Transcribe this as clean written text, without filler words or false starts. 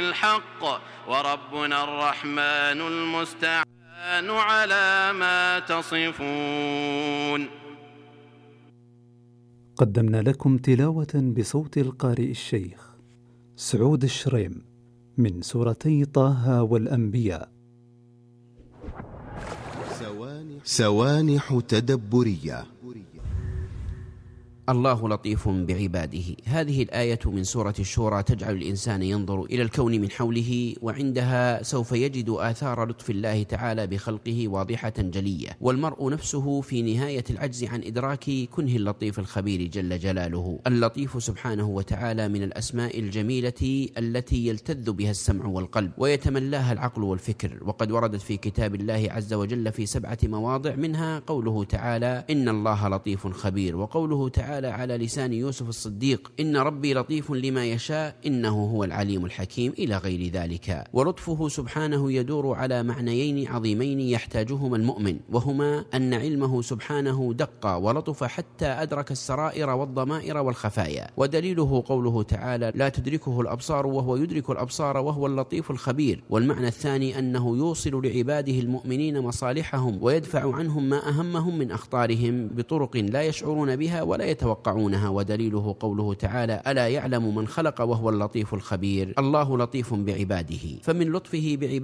بالحق وربنا الرحمن المستعان على ما تصفون. قدمنا لكم تلاوة بصوت القارئ الشيخ سعود الشريم من سورتي طه والأنبياء. سوانح تدبرية. الله لطيف بعباده. هذه الآية من سورة الشورى تجعل الإنسان ينظر إلى الكون من حوله، وعندها سوف يجد آثار لطف الله تعالى بخلقه واضحة جلية، والمرء نفسه في نهاية العجز عن إدراك كنه اللطيف الخبير جل جلاله. اللطيف سبحانه وتعالى من الأسماء الجميلة التي يلتذ بها السمع والقلب ويتملاها العقل والفكر، وقد وردت في كتاب الله عز وجل في 7 مواضع، منها قوله تعالى: إن الله لطيف خبير، وقوله تعالى على لسان يوسف الصديق: إن ربي لطيف لما يشاء إنه هو العليم الحكيم، إلى غير ذلك. ولطفه سبحانه يدور على معنيين عظيمين يحتاجهما المؤمن، وهما أن علمه سبحانه دق ولطف حتى أدرك السرائر والضمائر والخفايا، ودليله قوله تعالى: لا تدركه الأبصار وهو يدرك الأبصار وهو اللطيف الخبير. والمعنى الثاني أنه يوصل لعباده المؤمنين مصالحهم ويدفع عنهم ما أهمهم من أخطارهم بطرق لا يشعرون بها ولا يتوقعونها، ودليله قوله تعالى: ألا يعلم من خلق وهو اللطيف الخبير. الله لطيف بعباده، فمن لطفه بعباده